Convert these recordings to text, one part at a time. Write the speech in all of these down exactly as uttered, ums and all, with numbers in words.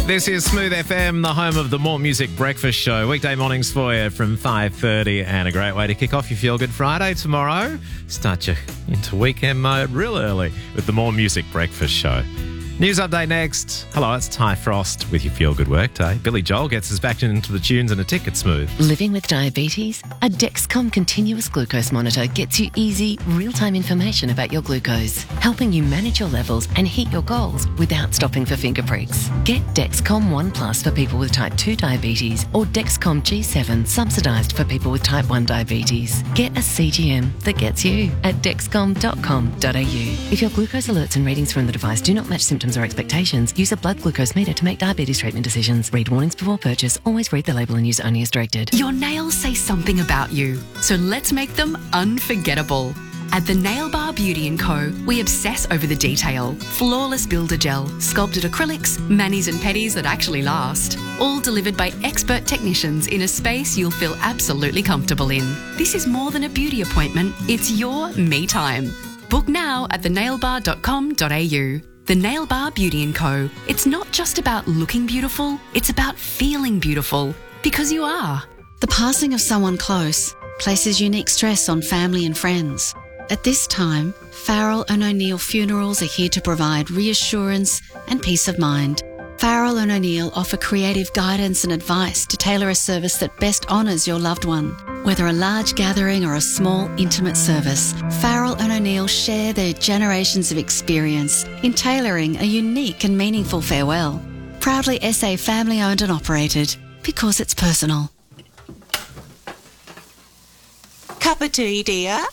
This is Smooth F M, the home of the More Music Breakfast Show. Weekday mornings for you from five thirty, and a great way to kick off your Feel Good Friday tomorrow. Start you into weekend mode real early with the More Music Breakfast Show. News update next. Hello, it's Ty Frost with your Feel Good Workday. Billy Joel gets us back into the tunes and a ticket smooth. Living with diabetes? A Dexcom continuous glucose monitor gets you easy, real-time information about your glucose, helping you manage your levels and hit your goals without stopping for finger pricks. Get Dexcom One Plus for people with type two diabetes or Dexcom G seven subsidised for people with type one diabetes. Get a C G M that gets you at dexcom dot com dot a u. If your glucose alerts and readings from the device do not match symptoms or expectations, use a blood glucose meter to make diabetes treatment decisions. Read warnings before purchase. Always read the label and use only as directed. Your nails say something about you, so let's make them unforgettable. At the Nail Bar Beauty and Co, we obsess over the detail. Flawless builder gel, sculpted acrylics, manis and pedis that actually last. All delivered by expert technicians in a space you'll feel absolutely comfortable in. This is more than a beauty appointment, it's your me time. Book now at the nail bar dot com dot a u. The Nail Bar Beauty and Co. It's not just about looking beautiful, it's about feeling beautiful. Because you are. The passing of someone close places unique stress on family and friends. At this time, Farrell and O'Neill Funerals are here to provide reassurance and peace of mind. Farrell and O'Neill offer creative guidance and advice to tailor a service that best honours your loved one. Whether a large gathering or a small, intimate service, Farrell and O'Neill share their generations of experience in tailoring a unique and meaningful farewell. Proudly S A family owned and operated, because it's personal. Cup of tea, dear?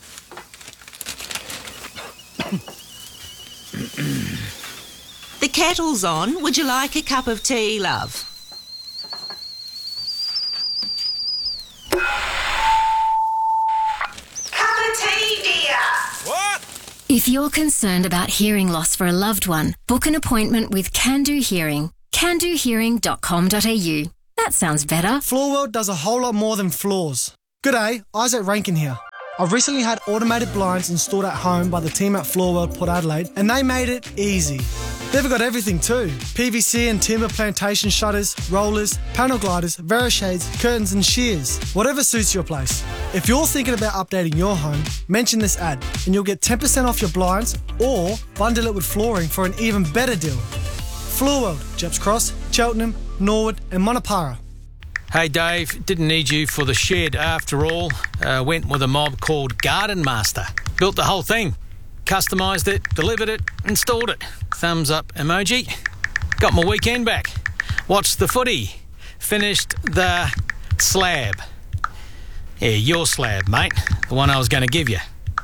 The kettle's on. Would you like a cup of tea, love? Cup of tea, dear. What? If you're concerned about hearing loss for a loved one, book an appointment with Can Do Hearing. can do hearing dot com dot a u. That sounds better. Floorworld does a whole lot more than floors. G'day, Isaac Rankin here. I've recently had automated blinds installed at home by the team at Floorworld Port Adelaide, and they made it easy. They've got everything too. P V C and timber plantation shutters, rollers, panel gliders, Verishades, curtains and shears. Whatever suits your place. If you're thinking about updating your home, mention this ad and you'll get ten percent off your blinds or bundle it with flooring for an even better deal. Floorworld, Jeps Cross, Cheltenham, Norwood and Monopara. Hey Dave, didn't need you for the shed after all. Uh, went with a mob called Garden Master. Built the whole thing. Customised it, delivered it, installed it. Thumbs up emoji. Got my weekend back. Watched the footy. Finished the slab. Yeah, your slab, mate. The one I was going to give you.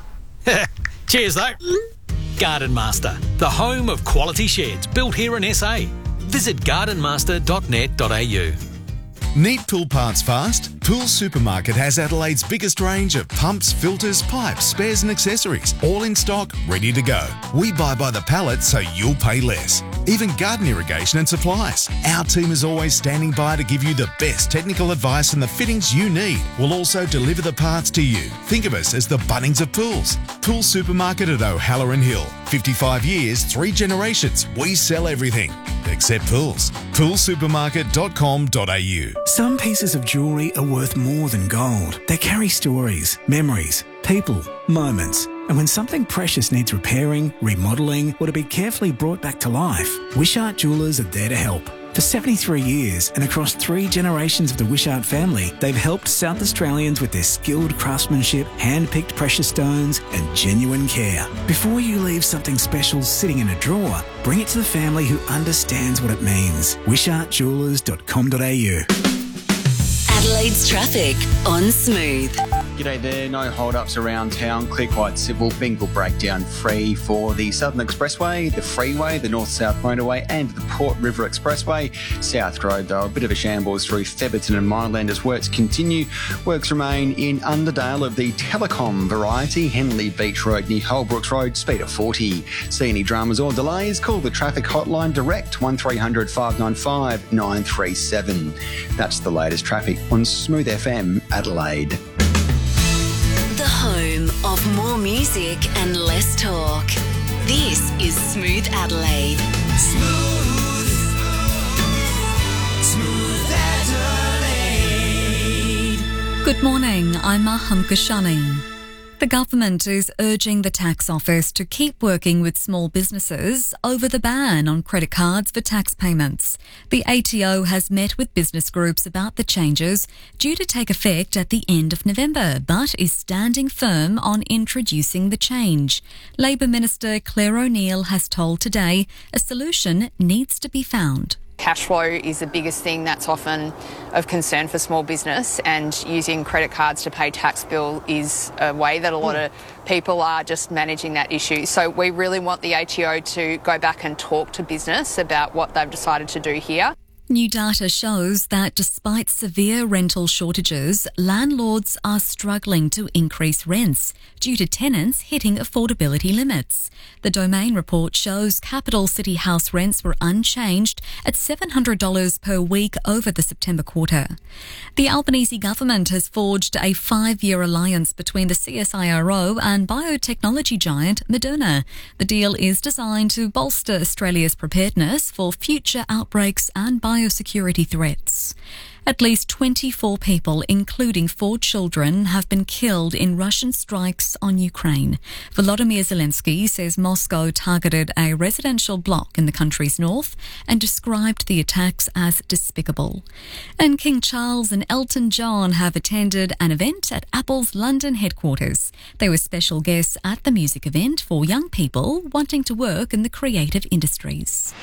Cheers though. Garden Master, the home of quality sheds built here in S A. Visit garden master dot net dot a u. Need pool parts fast? Pool Supermarket has Adelaide's biggest range of pumps, filters, pipes, spares and accessories, all in stock, ready to go. We buy by the pallet so you'll pay less. Even garden irrigation and supplies. Our team is always standing by to give you the best technical advice and the fittings you need. We'll also deliver the parts to you. Think of us as the Bunnings of pools. Pool Supermarket at O'Halloran Hill. fifty-five years, three generations. We sell everything except pools. pool supermarket dot com dot a u. Some pieces of jewellery are worth more than gold. They carry stories, memories, people, moments. And when something precious needs repairing, remodelling, or to be carefully brought back to life, Wishart Jewellers are there to help. For seventy-three years and across three generations of the Wishart family, they've helped South Australians with their skilled craftsmanship, hand-picked precious stones and genuine care. Before you leave something special sitting in a drawer, bring it to the family who understands what it means. wishart jewellers dot com dot a u. Adelaide's traffic on Smooth. G'day there, no hold-ups around town. Clear quite civil. Bingle breakdown free for the Southern Expressway, the Freeway, the North-South Motorway and the Port River Expressway. South Road though, a bit of a shambles through Theberton and Mineland as works continue. Works remain in Underdale of the Telecom variety, Henley Beach Road near Holbrooks Road, speed of forty. See any dramas or delays? Call the traffic hotline direct, one three hundred five nine five nine three seven. That's the latest traffic on Smooth F M Adelaide. The home of more music and less talk. This is Smooth Adelaide. Smooth. Good morning, I'm Maham Kashani. The government is urging the tax office to keep working with small businesses over the ban on credit cards for tax payments. The A T O has met with business groups about the changes due to take effect at the end of November, but is standing firm on introducing the change. Labor Minister Claire O'Neil has told Today a solution needs to be found. Cash flow is the biggest thing that's often of concern for small business, and using credit cards to pay tax bill is a way that a lot of people are just managing that issue. So we really want the A T O to go back and talk to business about what they've decided to do here. New data shows that despite severe rental shortages, landlords are struggling to increase rents due to tenants hitting affordability limits. The Domain report shows capital city house rents were unchanged at seven hundred dollars per week over the September quarter. The Albanese government has forged a five-year alliance between the C S I R O and biotechnology giant Moderna. The deal is designed to bolster Australia's preparedness for future outbreaks and biosecurity threats. At least twenty-four people, including four children, have been killed in Russian strikes on Ukraine. Volodymyr Zelensky says Moscow targeted a residential block in the country's north and described the attacks as despicable. And King Charles and Elton John have attended an event at Apple's London headquarters. They were special guests at the music event for young people wanting to work in the creative industries.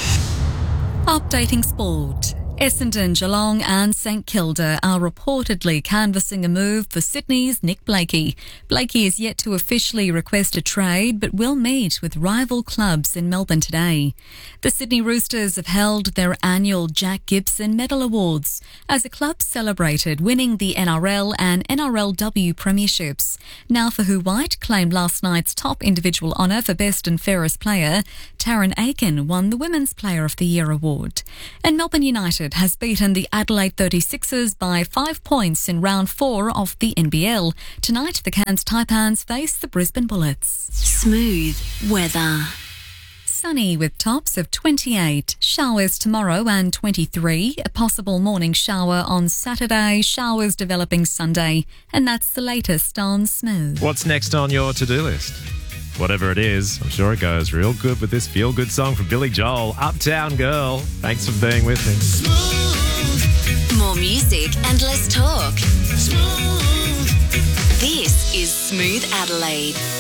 Updating sport. Essendon, Geelong and St Kilda are reportedly canvassing a move for Sydney's Nick Blakey. Blakey is yet to officially request a trade, but will meet with rival clubs in Melbourne today. The Sydney Roosters have held their annual Jack Gibson Medal Awards as the club celebrated winning the N R L and N R L W premierships. Nafahu White claimed last night's top individual honour for best and fairest player. Taryn Aiken won the Women's Player of the Year award. And Melbourne United has beaten the Adelaide thirty-sixers by five points in round four of the N B L. Tonight, the Cairns Taipans face the Brisbane Bullets. Smooth weather. Sunny with tops of twenty-eight. Showers tomorrow and twenty-three. A possible morning shower on Saturday. Showers developing Sunday. And that's the latest on Smooth. What's next on your to-do list? Whatever it is, I'm sure it goes real good with this feel-good song from Billy Joel, Uptown Girl. Thanks for being with me. Smooth. More music and less talk. Smooth. This is Smooth Adelaide.